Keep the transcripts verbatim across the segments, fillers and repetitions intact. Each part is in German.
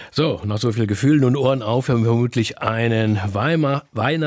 So, nach so viel Gefühlen und Ohren auf, haben wir vermutlich einen Weimar-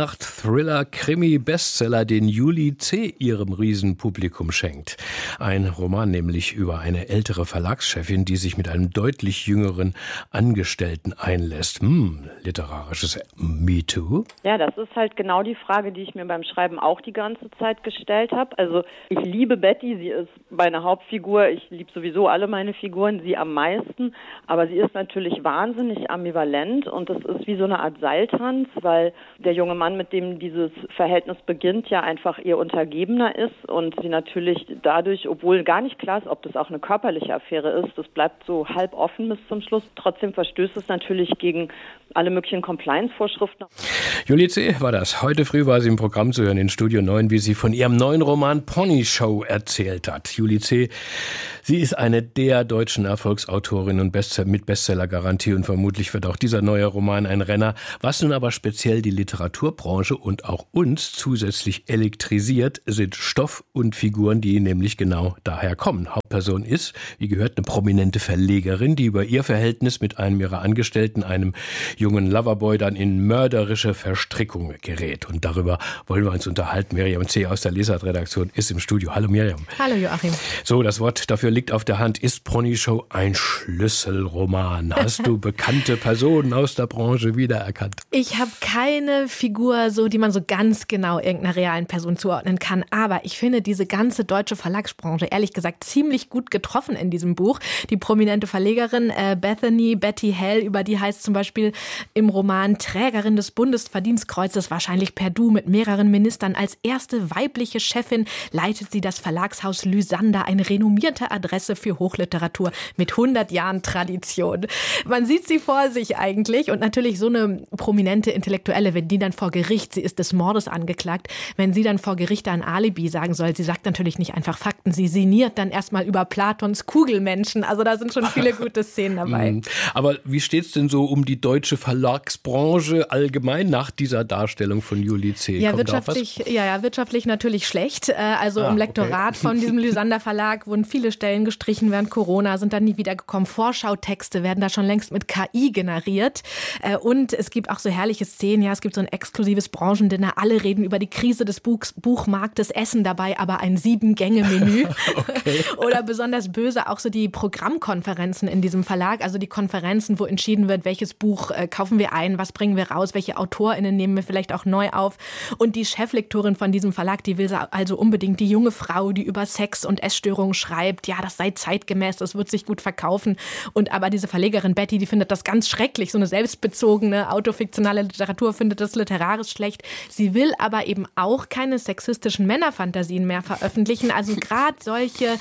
Weihnachts-Thriller-Krimi-Bestseller, den Julie C. ihrem Riesenpublikum schenkt. Ein Roman nämlich über eine ältere Verlagschefin, die sich mit einem deutlich jüngeren Angestellten einlässt. Hm, literarisches MeToo? Ja, das ist halt genau die Frage, die ich mir beim Schreiben auch die ganze Zeit gestellt habe. Also ich liebe Betty, sie ist meine Hauptfigur. Ich liebe sowieso alle meine Figuren, sie am meisten. Aber sie ist natürlich wahnsinnig ambivalent und das ist wie so eine Art Seiltanz, weil der junge Mann, mit dem dieses Verhältnis beginnt, ja einfach ihr Untergebener ist und sie natürlich dadurch, obwohl gar nicht klar ist, ob das auch eine körperliche Affäre ist, das bleibt so halb offen bis zum Schluss. Trotzdem verstößt es natürlich gegen alle möglichen Compliance-Vorschriften. Julie C. war das. Heute früh war sie im Programm zu hören in Studio neun, wie sie von ihrem neuen Roman Pony Show erzählt hat. Julie C., sie ist eine der deutschen Erfolgsautorinnen und Bestseller mit Bestsellergarantie und vermutlich wird auch dieser neue Roman ein Renner. Was nun aber speziell die Literaturbranche und auch uns zusätzlich elektrisiert, sind Stoff und Figuren, die nämlich genau daher kommen. Hauptperson ist, wie gehört, eine prominente Verlegerin, die über ihr Verhältnis mit einem ihrer Angestellten, einem jungen Loverboy, dann in mörderische Verstrickungen gerät. Und darüber wollen wir uns unterhalten. Miriam C. aus der Lesart-Redaktion ist im Studio. Hallo Miriam. Hallo Joachim. So, das Wort dafür liegt auf der Hand. Ist Pony Show ein Schlüsselroman? Hast du bekannte Personen aus der Branche wiedererkannt? Ich habe keine Figur, so, die man so ganz genau irgendeiner realen Person zuordnen kann. Aber ich finde diese ganze deutsche Verlagsbranche, ehrlich gesagt, ziemlich gut getroffen in diesem Buch. Die prominente Verlegerin äh, Bethany, Betty Hell, über die heißt zum Beispiel im Roman Trägerin des Bundesverdienstkreuzes, wahrscheinlich per Du mit mehreren Ministern. Als erste weibliche Chefin leitet sie das Verlagshaus Lysander, eine renommierte Adresse für Hochliteratur mit hundert Jahren Tradition. Man sieht sie vor sich eigentlich und natürlich so eine prominente Intellektuelle, wenn die dann vor Gericht, sie ist des Mordes angeklagt, wenn sie dann vor Gericht ein Alibi sagen soll, sie sagt natürlich nicht einfach Fakten, sie sinniert dann erstmal über Platons Kugelmenschen. Also da sind schon viele gute Szenen dabei. Aber wie steht's denn so um die deutsche Verlagsbranche allgemein nach dieser Darstellung von Julie C.? Ja, wirtschaftlich, ja, ja, wirtschaftlich natürlich schlecht. Also ah, im Lektorat okay. von diesem Lysander Verlag wurden viele Stellen gestrichen während Corona, sind dann nie wiedergekommen. Vorschautexte werden da schon längst mit K I generiert. Und es gibt auch so herrliche Szenen, ja, es gibt so ein exklusives Branchendinner. Alle reden über die Krise des Buchs, Buchmarktes, essen dabei aber ein Sieben-Gänge-Menü. Okay. Oder besonders böse auch so die Programmkonferenzen in diesem Verlag, also die Konferenzen, wo entschieden wird, welches Buch äh, kaufen wir ein, was bringen wir raus, welche AutorInnen nehmen wir vielleicht auch neu auf. Und die Cheflektorin von diesem Verlag, die will also unbedingt die junge Frau, die über Sex und Essstörungen schreibt, ja, das sei zeitgemäß, das wird sich gut verkaufen. Und aber diese Verlegerin Betty, die findet das ganz schrecklich, so eine selbstbezogene, autofiktionale Literatur findet das literarisch schlecht. Sie will aber eben auch keine sexistischen Männerfantasien mehr veröffentlichen. Also gerade solche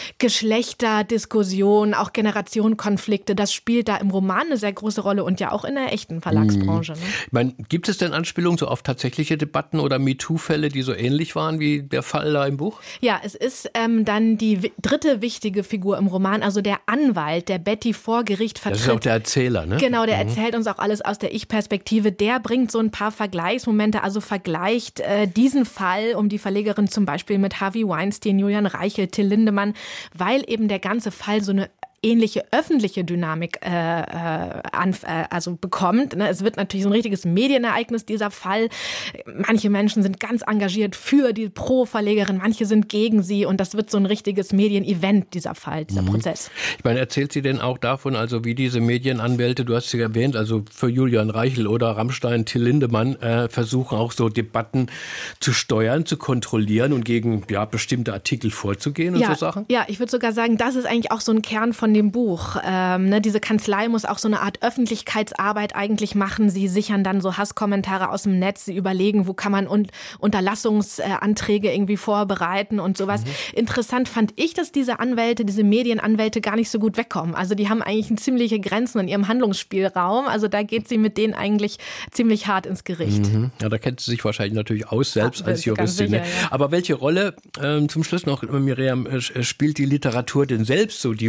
Geschlechterdiskussionen, auch Generationenkonflikte, das spielt da im Roman eine sehr große Rolle und ja auch in der echten Verlagsbranche. Ne? Ich meine, gibt es denn Anspielungen so auf tatsächliche Debatten oder MeToo-Fälle, die so ähnlich waren wie der Fall da im Buch? Ja, es ist ähm, dann die w- dritte wichtige Figur im Roman, also der Anwalt, der Betty vor Gericht vertritt. Das ist auch der Erzähler, ne? Genau, der mhm. erzählt uns auch alles aus der Ich-Perspektive. Der bringt so ein paar Vergleichsmomente, also vergleicht äh, diesen Fall um die Verlegerin zum Beispiel mit Harvey Weinstein, Julian Reichelt, Till Lindemann, weil eben der ganze Fall so eine ähnliche öffentliche Dynamik äh, an, äh, also bekommt. Ne? Es wird natürlich so ein richtiges Medienereignis, dieser Fall. Manche Menschen sind ganz engagiert für die Pro-Verlegerin, manche sind gegen sie und das wird so ein richtiges Medienevent, dieser Fall, dieser mhm. Prozess. Ich meine, erzählt sie denn auch davon, also wie diese Medienanwälte, du hast sie erwähnt, also für Julian Reichel oder Rammstein, Till Lindemann, äh, versuchen auch so Debatten zu steuern, zu kontrollieren und gegen ja, bestimmte Artikel vorzugehen und ja, so Sachen? Ja, ich würde sogar sagen, das ist eigentlich auch so ein Kern von dem Buch. Ähm, ne, diese Kanzlei muss auch so eine Art Öffentlichkeitsarbeit eigentlich machen. Sie sichern dann so Hasskommentare aus dem Netz. Sie überlegen, wo kann man un- Unterlassungsanträge irgendwie vorbereiten und sowas. Mhm. Interessant fand ich, dass diese Anwälte, diese Medienanwälte gar nicht so gut wegkommen. Also die haben eigentlich ziemliche Grenzen in ihrem Handlungsspielraum. Also da geht sie mit denen eigentlich ziemlich hart ins Gericht. Mhm. Ja, da kennt sie sich wahrscheinlich natürlich aus, selbst ja, als Juristin. Sicher, ja. Aber welche Rolle, ähm, zum Schluss noch, Miriam, äh, spielt die Literatur denn selbst so, die Hochliteratur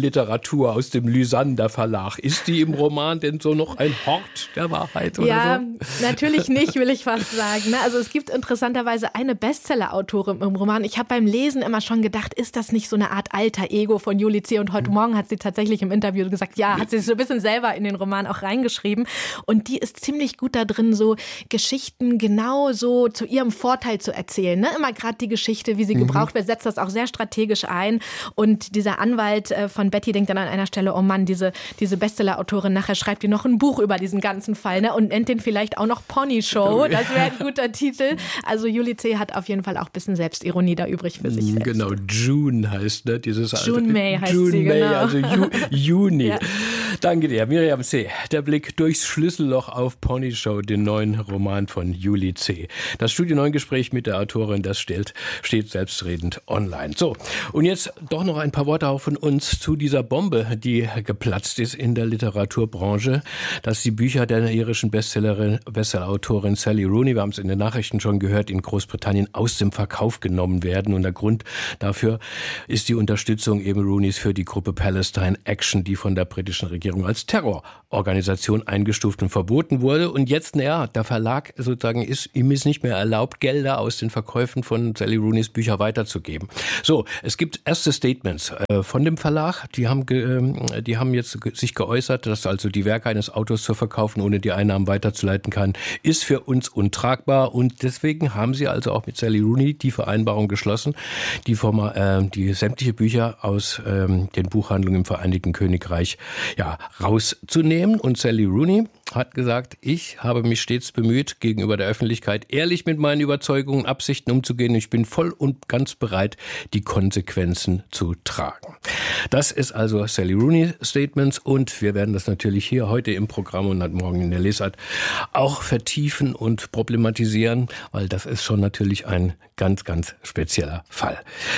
Literatur aus dem Lysander Verlag. Ist die im Roman denn so noch ein Hort der Wahrheit oder ja, so? Natürlich nicht, will ich fast sagen. Also es gibt interessanterweise eine Bestseller-Autorin im Roman. Ich habe beim Lesen immer schon gedacht, ist das nicht so eine Art alter Ego von Julie C. Und heute Morgen hat sie tatsächlich im Interview gesagt, ja, hat sie so ein bisschen selber in den Roman auch reingeschrieben. Und die ist ziemlich gut da drin, so Geschichten genau so zu ihrem Vorteil zu erzählen. Ne? Immer gerade die Geschichte, wie sie mhm. gebraucht wird, setzt das auch sehr strategisch ein. Und dieser Anwalt von Betty denkt dann an einer Stelle, oh Mann, diese, diese Bestseller-Autorin, nachher schreibt die noch ein Buch über diesen ganzen Fall, ne? Und nennt den vielleicht auch noch Pony Show. Das wäre ein guter Titel. Also Julie C. hat auf jeden Fall auch ein bisschen Selbstironie da übrig für sich selbst. Genau, June heißt, ne? Dieses June alte, May heißt June sie, May, genau. also Ju, Juni. Ja. Danke dir, Miriam C. Der Blick durchs Schlüsselloch auf Pony Show, den neuen Roman von Julie C. Das Studio neun Gespräch mit der Autorin, das steht, steht selbstredend online. So, und jetzt doch noch ein paar Worte auch von uns zu dieser Bombe, die geplatzt ist in der Literaturbranche, dass die Bücher der irischen Bestsellerin, Bestsellerautorin Sally Rooney, wir haben es in den Nachrichten schon gehört, in Großbritannien aus dem Verkauf genommen werden. Und der Grund dafür ist die Unterstützung eben Rooneys für die Gruppe Palestine Action, die von der britischen Regierung als Terrororganisation eingestuft und verboten wurde. Und jetzt, naja, der Verlag sozusagen ist, ihm ist nicht mehr erlaubt, Gelder aus den Verkäufen von Sally Rooneys Bücher weiterzugeben. So, es gibt erste Statements äh, von dem Verlag, die haben, ge, äh, die haben jetzt ge- sich geäußert, dass also die Werke eines Autors zu verkaufen, ohne die Einnahmen weiterzuleiten kann, ist für uns untragbar. Und deswegen haben sie also auch mit Sally Rooney die Vereinbarung geschlossen, die, Forma, äh, die sämtliche Bücher aus ähm, den Buchhandlungen im Vereinigten Königreich ja, rauszunehmen. Und Sally Rooney hat gesagt, ich habe mich stets bemüht, gegenüber der Öffentlichkeit ehrlich mit meinen Überzeugungen und Absichten umzugehen. Ich bin voll und ganz bereit, die Konsequenzen zu tragen. Das ist also Sally Rooney Statements und wir werden das natürlich hier heute im Programm und morgen in der Lesart auch vertiefen und problematisieren, weil das ist schon natürlich ein ganz, ganz spezieller Fall.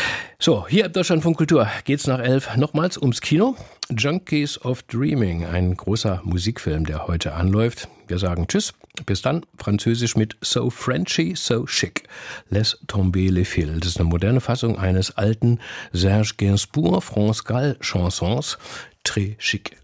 So, hier ab Deutschlandfunk Kultur geht's nach elf nochmals ums Kino. Junkies of Dreaming, ein großer Musikfilm, der heute anläuft. Wir sagen Tschüss, bis dann. Französisch mit So Frenchy, So Chic. Laisse tomber les fils. Das ist eine moderne Fassung eines alten Serge Gainsbourg, France Gall Chansons. Très chic.